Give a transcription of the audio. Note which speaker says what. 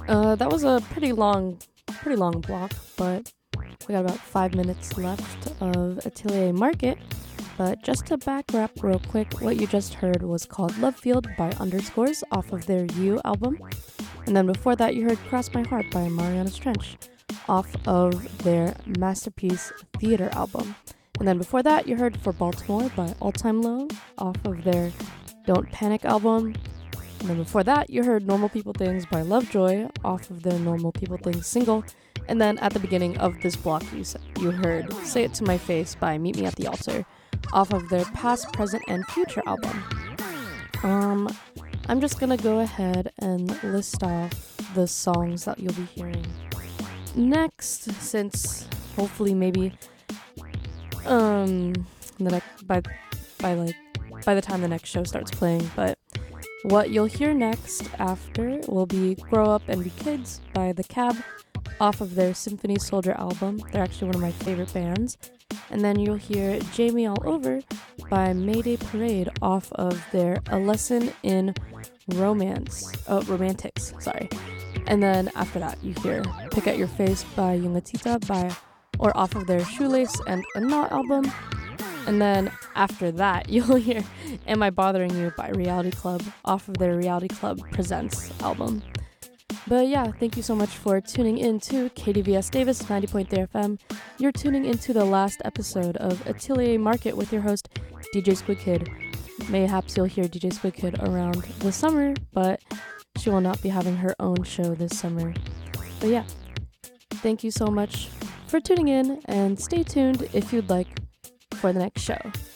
Speaker 1: That was a pretty long block, but we got about 5 minutes left of Atelier Market. But just to back up real quick, what you just heard was called Love Field by Underscores off of their You album. And then before that, you heard Cross My Heart by Mariana Trench off of their Masterpiece Theater album. And then before that, you heard For Baltimore by All Time Low off of their Don't Panic album. And then before that, you heard Normal People Things by Lovejoy off of their Normal People Things single. And then at the beginning of this block, you heard Say It To My Face by Meet Me at the Altar off of their Past, Present, and Future album. I'm just gonna go ahead and list off the songs that you'll be hearing next, since hopefully maybe by the time the next show starts playing. But what you'll hear next after will be Grow Up and Be Kids by The Cab off of their Symphony Soldier album. They're actually one of my favorite bands. And then you'll hear Jamie All Over by Mayday Parade off of their A Lesson in Romantics. And then after that, you hear Pick At Your Face by Young Latita off of their Shoelace and A Knot album. And then after that, you'll hear Am I Bothering You by Reality Club off of their Reality Club Presents album. But yeah, thank you so much for tuning in to KDVS Davis 90.3 FM. You're tuning into the last episode of Atelier Market with your host, DJ Squid Kid. Mayhaps you'll hear DJ Squid Kid around the summer, but she will not be having her own show this summer. But yeah, thank you so much for tuning in, and stay tuned if you'd like for the next show.